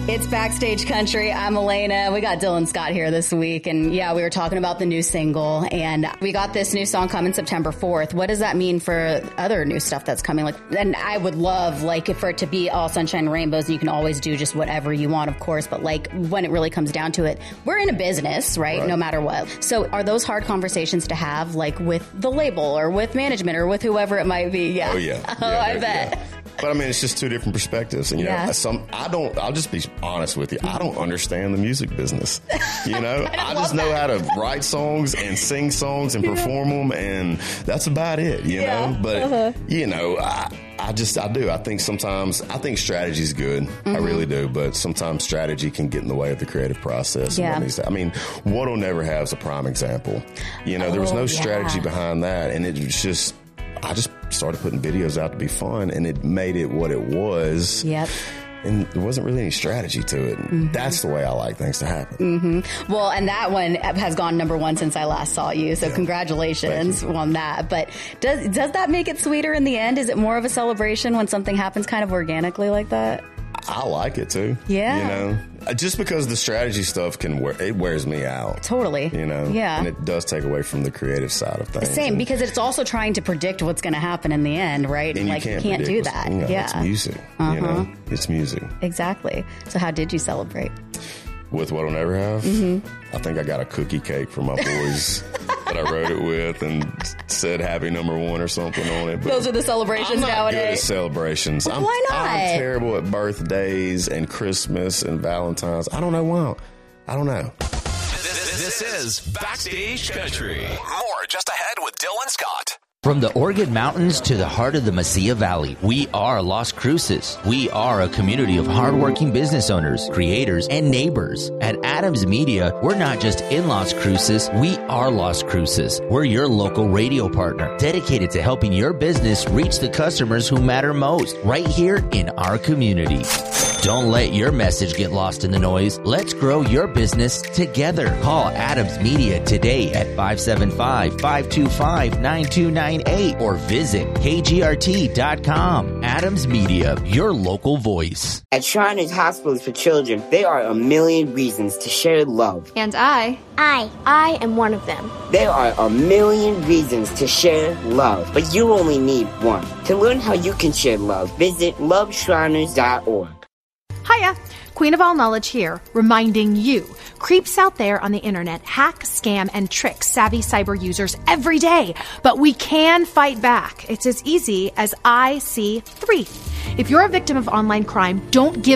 It's Backstage Country. I'm Elena. We got Dylan Scott here this week. And yeah, we were talking about the new single. And we got this new song coming September 4th. What does that mean for other new stuff that's coming? And I would love, for it to be all sunshine and rainbows. And you can always do just whatever you want, of course. But when it really comes down to it, we're in a business, right? No matter what. So are those hard conversations to have, with the label or with management or with whoever it might be? Yeah. Oh, yeah. I bet. Yeah. But I mean, it's just two different perspectives. And, I'll just be honest with you. I don't understand the music business. I just know how to write songs and sing songs and perform them. And that's about it, know. But, I do. I think strategy's good. Mm-hmm. I really do. But sometimes strategy can get in the way of the creative process. Yeah. What'll Never Have is a prime example. There was no strategy behind that. And it was just, I just started putting videos out to be fun, and it made it what it was. Yep. And there wasn't really any strategy to it. Mm-hmm. That's the way I like things to happen. Mm-hmm. Well, and that one has gone number one since I last saw you. So congratulations on that. But does that make it sweeter in the end? Is it more of a celebration when something happens kind of organically like that? I like it too. Yeah. Just because the strategy stuff it wears me out. Totally. Yeah. And it does take away from the creative side of things. Same, because it's also trying to predict what's going to happen in the end, right? And you can't do that. It's music. It's music. Exactly. So how did you celebrate? With What'll Never Have? Mm-hmm. I think I got a cookie cake from my boys that I wrote it with and said happy number one or something on it. But those are the celebrations nowadays. I'm not good at celebrations. Well, why not? I'm terrible at birthdays and Christmas and Valentine's. I don't know why. I don't know. This is Backstage Country. More just ahead with Dylan Scott. From the Oregon Mountains to the heart of the Mesilla Valley, we are Las Cruces. We are a community of hardworking business owners, creators, and neighbors. At Adams Media, we're not just in Las Cruces, we are Las Cruces. We're your local radio partner, dedicated to helping your business reach the customers who matter most, right here in our community. Don't let your message get lost in the noise. Let's grow your business together. Call Adams Media today at 575-525-9298 or visit kgrt.com. Adams Media, your local voice. At Shriners Hospitals for Children, there are a million reasons to share love. And I am one of them. There are a million reasons to share love, but you only need one. To learn how you can share love, visit loveshriners.org. Hiya, Queen of All Knowledge here, reminding you, creeps out there on the internet hack, scam, and trick savvy cyber users every day. But we can fight back. It's as easy as IC3. If you're a victim of online crime, don't give